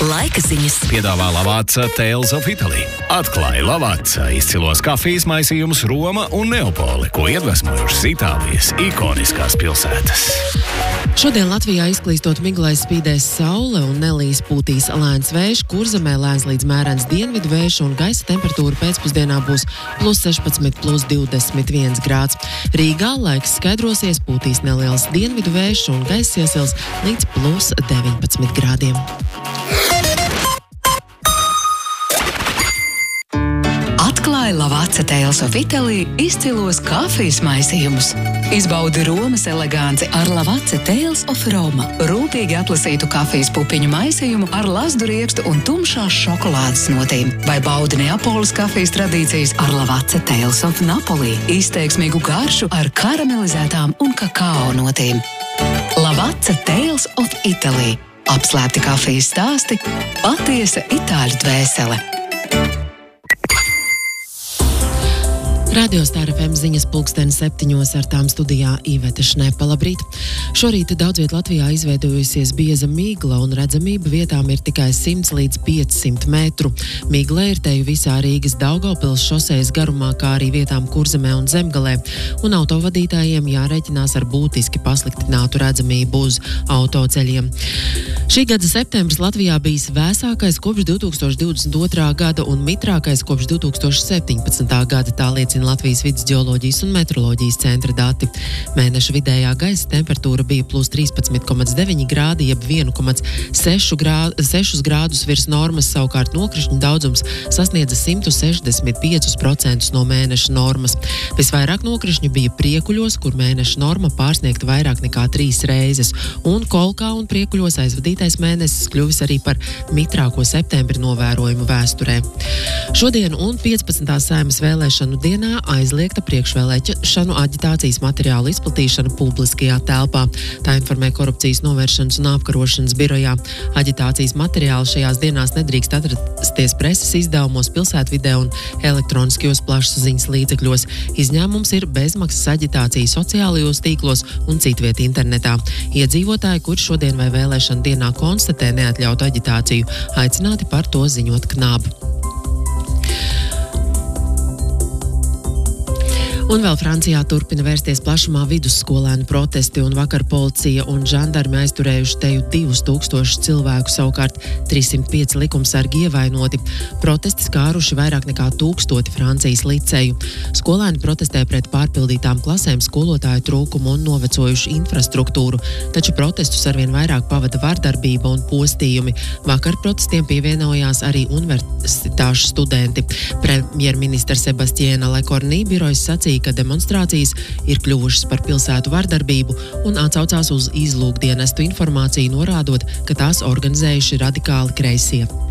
Laika ziņas. Piedāvā Lavazza Tales of Italy. Atklāja Lavazza izcilos kafijas maisījumus Roma un Neapoli, ko iedvesmojušas Itālijas ikoniskās pilsētas. Šodien Latvijā izklīstot miglai spīdēs saule un nelīs pūtīs lēns vējš, Kurzemē lēns līdz mērens dienvidu vējš un gaisa temperatūra pēcpusdienā būs +16, +21 grāds. Rīgā laiks skaidrosies, pūtīs neliels dienvidu vējš un gaisa iesils līdz +19 grādiem. Atklāja Lavazza Tales of Italy izcilos kafijas maisījumus. Izbaudi Romas eleganci ar Lavazza Tales of Roma. Rūpīgi atlasītu kafijas pupiņu maisījumu ar lazdu riekstu un tumšās šokolādes notīm. Vai baudi Neapoles kafijas tradīcijas ar Lavazza Tales of Napoli. Izteiksmīgu garšu ar karamelizētām un kakao notīm. Lavazza Tales of Italy. Apslēpti kafijas stāsti, patiesa itāļu dvēsele. Radio Star FM ziņas 7:00 ar tām studijā Iveta Šnepa. Labrīt! Šorīt daudz viet Latvijā izveidojusies bieza migla un redzamība vietām ir tikai 100 līdz 500 metru. Migla ir teju visā Rīgas Daugavpils šosejas garumā, kā arī vietām Kurzemē un Zemgalē, un autovadītājiem jārēķinās ar būtiski pasliktinātu redzamību uz autoceļiem. Šī gada septembris Latvijā bijis vēsākais kopš 2022. gada un mitrākais kopš 2017. gada, tā liecina Latvijas vidus ģeoloģijas un meteoroloģijas centra dati. Mēneša vidējā gaisa temperatūra bija +13,9 grādi, jeb 1,6 grādus virs normas, savukārt nokrišņu daudzums sasniedza 165% no mēneša normas. Visvairāk nokrišņu bija Priekuļos, kur mēneša norma pārsniegta vairāk nekā 3 reizes, un Kolkā un Priekuļos aizvadītais mēnesis kļuvis arī par mitrāko septembri novērojumu vēsturē. Šodien un 15. Saeimas vēlēšanu dienā aizliegta priekšvēlēšanu aģitācijas materiālu izplatīšana publiskajā telpā. Tā informē Korupcijas novēršanas un apkarošanas birojā. Aģitācijas materiāli šajās dienās nedrīkst atrasties preses izdevumos, pilsētvidē un elektroniskajos plašsaziņas līdzekļos. Izņēmums ir bezmaksas aģitācija sociālajos tīklos un citviet internetā. Iedzīvotāji, kuri šodien vai vēlēšana dienā konstatē neatļautu aģitāciju, aicināti par to ziņot KNAB. Un vēl Francijā turpina vērsties plašumā vidusskolēnu protesti, un vakar policija un žandarmi aizturējuši teju 2000 cilvēku, savukārt 305 likumsargi ievainoti. Protesti skāruši vairāk nekā 1000 Francijas liceju. Skolēni protestē pret pārpildītām klasēm, skolotāju trūkumu un novecojušu infrastruktūru, taču protestus arvien vairāk pavada vardarbība un postījumi. Vakar protestiem pievienojās arī universitāšu studenti. Premjerministrs Sebastiana Lecornu birojas sacīja, ka demonstrācijas ir kļuvušas par pilsētu vardarbību un atsaucās uz izlūkdienestu informāciju, norādot, ka tās organizējuši radikāli kreisie.